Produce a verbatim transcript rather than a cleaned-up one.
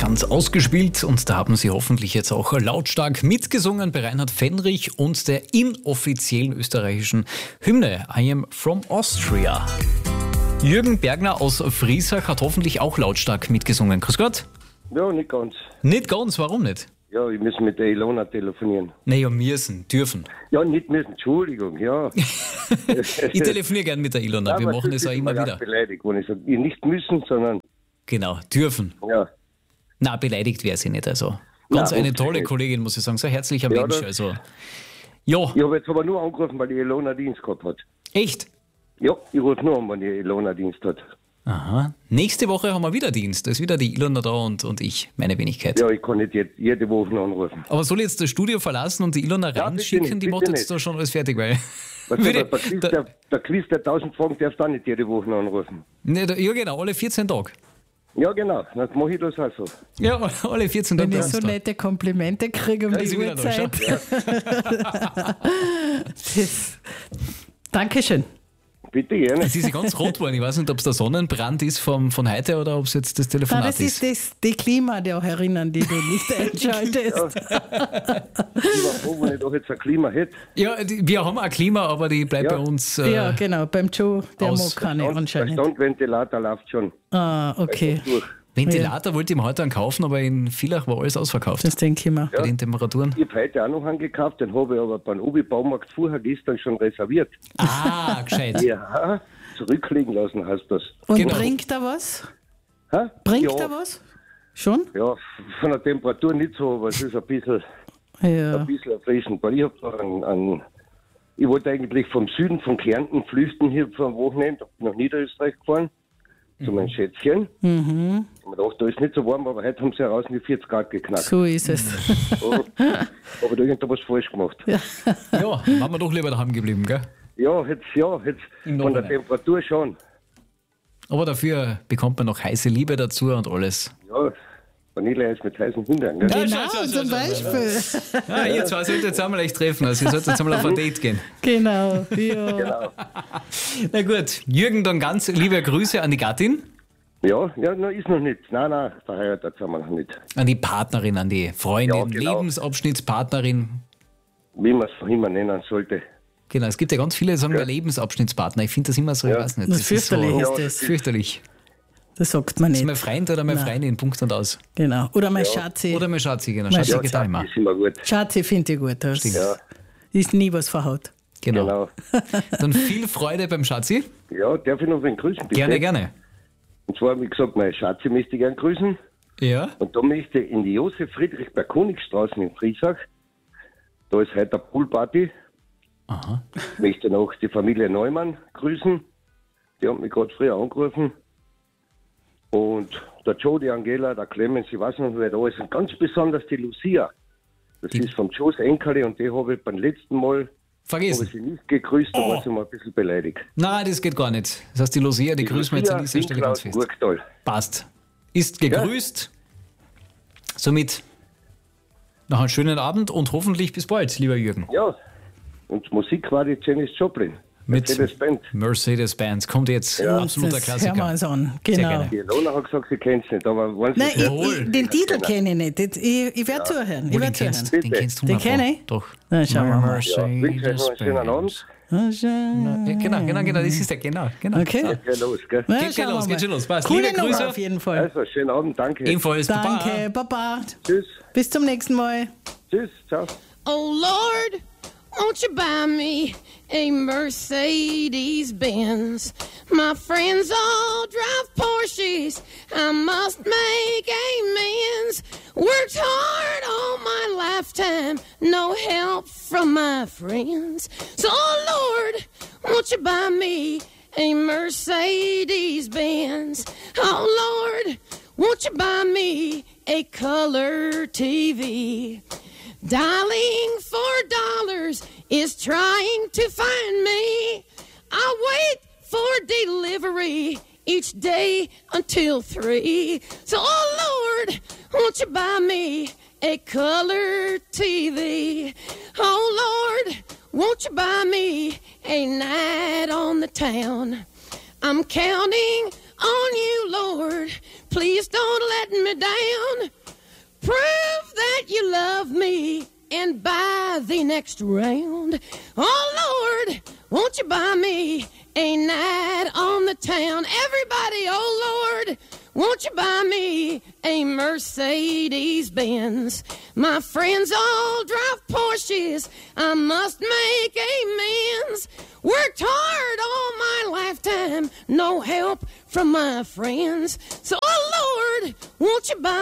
ganz ausgespielt und da haben Sie hoffentlich jetzt auch lautstark mitgesungen bei Reinhard Fendrich und der inoffiziellen österreichischen Hymne I Am From Austria. Jürgen Bergner aus Friesach hat hoffentlich auch lautstark mitgesungen. Grüß Gott. Ja, nicht ganz. Nicht ganz, warum nicht? Ja, ich muss mit der Ilona telefonieren. Naja, müssen, dürfen. Ja, nicht müssen, Entschuldigung, ja. Ich telefoniere gern mit der Ilona, Ja, wir aber machen das es auch ist immer mir wieder. auch beleidigt, wenn ich sage, ihr nicht müssen, sondern, Genau, dürfen. ja. Na, beleidigt wäre sie nicht, also. Ganz Nein, eine okay. tolle Kollegin, muss ich sagen, so ein herzlicher Ja, Mensch, das- also. Ja, Ich habe jetzt aber nur angerufen, weil die Ilona Dienst gehabt hat. echt? Ja, ich rufe nur an, wenn die Ilona Dienst hat. Aha. Nächste Woche haben wir wieder Dienst. Da ist wieder die Ilona da und, und ich, meine Wenigkeit. Ja, ich kann nicht jede, jede Woche anrufen. Aber soll ich jetzt das Studio verlassen und die Ilona Ja, reinschicken? bitte nicht, die macht bitte jetzt nicht. da schon alles fertig, weil. Was der, Würde- der, Quiz, da- der, der Quiz der tausend Fragen darfst du auch nicht jede Woche anrufen. Ne, da- ja, genau, alle vierzehn Tage. Ja, genau, dann mache ich das auch so. Ja, alle vierzehn Tage. Wenn ich bist so du da. nette Komplimente kriege um Ja, die ist wieder da, Uhrzeit. Das, Dankeschön. Bitte gerne. Jetzt ist sie ganz rot geworden. Ich weiß nicht, ob es der Sonnenbrand ist vom, von heute oder ob es jetzt das Na, Telefonat das ist ist. das, die Klima der herinnen, die du nicht einschaltest. Ich war froh, wenn ich doch jetzt ein Klima hätte. Ja, die, wir haben ein Klima, aber die bleibt Ja. bei uns. Äh, Ja, genau, beim Joe, der aus- mag keine Der anscheinend. Standventilator läuft schon Ah, okay, durch. Ventilator wollte ich mir heute einen kaufen, aber in Villach war alles ausverkauft. das denke ich mir. Bei den Temperaturen. Ich habe heute auch noch einen gekauft, den habe ich aber beim Ubi-Baumarkt vorher gestern schon reserviert. Ah, gescheit. Ja, zurücklegen lassen heißt das. Und Genau. bringt er was? Hä? Bringt ja, er was? Schon? Ja, von der Temperatur nicht so, aber es ist ein bisschen, Ja. ein bisschen erfrischend. Weil ich habe da einen, einen, ich wollte eigentlich vom Süden, von Kärnten flüchten hier vom Wochenende, bin nach Niederösterreich gefahren, zu meinem Schätzchen. Mhm. Ich habe gedacht, da ist nicht so warm, aber heute haben sie heraus die vierzig Grad geknackt. So ist es. Oh, aber da irgendwas was falsch gemacht. Ja, waren wir doch lieber daheim geblieben, gell? Ja, jetzt, ja, jetzt Im von der Nachhinein. Temperatur schon. Aber dafür bekommt man noch heiße Liebe dazu und alles. Ja, Vanilleeis mit heißen Hindern. Gell? Ja, Genau, schau, schau, schau, zum schau, Beispiel. Ja, ihr zwei solltet jetzt einmal echt treffen. Also ihr solltet jetzt einmal auf ein Date gehen. Genau, ja. Genau. Na gut, Jürgen, dann ganz liebe Grüße an die Gattin, Ja, ja, na, ist noch nicht. Nein, nein, verheiratet sind wir noch nicht. an die Partnerin, an die Freundin, Ja, genau. Lebensabschnittspartnerin. Wie man es immer nennen sollte. Genau, es gibt ja ganz viele, die sagen ja Lebensabschnittspartner. Ich finde das immer so, ich Ja. weiß nicht. Das Das ist so fürchterlich ist Ja, das. fürchterlich. Das sagt man Das ist nicht. mein Freund oder meine Freundin, Punkt und aus. Genau. Oder mein Schatzi. Oder mein Schatzi, genau. Mein Schatzi Schatz. geht auch immer. Ist immer gut. Schatzi finde ich gut. Das Ja, ist nie was verhaut. Genau. genau. Dann viel Freude beim Schatzi. Ja, darf ich noch wen grüßen, bitte? Gerne, gerne. Und zwar, wie gesagt, meine Schatzi möchte ich gerne grüßen. Ja. Und da möchte ich in die Josef-Friedrich-bei-Königstraße in Friesach, da ist heute eine Poolparty. Aha. Möchte noch die Familie Neumann grüßen. Die hat mich gerade früher angerufen. Und der Joe, die Angela, der Clemens, ich weiß noch, wer da ist. Und ganz besonders die Lucia. Das Die- ist vom Joes Enkerle und die habe ich beim letzten Mal habe Vergessen. ich sie nicht gegrüßt, da Oh. war sie mal ein bisschen beleidigt. Nein, das geht gar nicht. Das heißt, die Lucia, die, grüßen wir jetzt an dieser Stelle ganz fest. Gurktal. Passt. Ist gegrüßt. Somit noch einen schönen Abend und hoffentlich bis bald, lieber Jürgen. Ja. Und Musik war die Janis Joplin. Mit Mercedes-Benz. Mercedes-Benz. Kommt jetzt. Ja. Absoluter das hören Klassiker. wir uns an. Sehr Genau. gerne. Die Ilona hat gesagt, sie kennt es nicht, aber wollen sie Nein, es ich, Jawohl. ich, den Titel kenne ich nicht. Ich, ich, ich werde zuhören. Wo Ich den werde kennst, zuhören. den Bitte. kennst du Den hundertmal. kenn ich? Doch. Na, schauen wir mal. Ja, wünsche euch noch einen schönen Abend. Ah, schön. Ja, genau, genau, genau, das ist der, genau. genau. Okay. Geh los, gell? Na, Geht, geht schauen wir los, mal. geht schon los. Passt. Coole Liebe Nummer Grüße. auf jeden Fall. Also, schönen Abend, danke. Ebenfalls. Baba. Danke, Baba. Tschüss. Bis zum nächsten Mal. Tschüss, ciao. Oh Lord, won't you buy me a Mercedes Benz? My friends all drive Porsches. I must make amends. Worked hard all my lifetime, no help from my friends. So oh Lord, won't you buy me a Mercedes Benz? Oh Lord, won't you buy me a color T V? Dialing for dollars is trying to find me. I wait for delivery each day until three. So, oh Lord, won't you buy me a color T V? Oh Lord, won't you buy me a night on the town? I'm counting on you, Lord. please don't let me down. Prove that you love me and buy the next round. Oh, Lord, won't you buy me a night on the town? Everybody, oh, Lord, won't you buy me a Mercedes-Benz? My friends all drive Porsches. I must make amends. Worked hard all my lifetime. No help from my friends. So, oh, Lord, won't you buy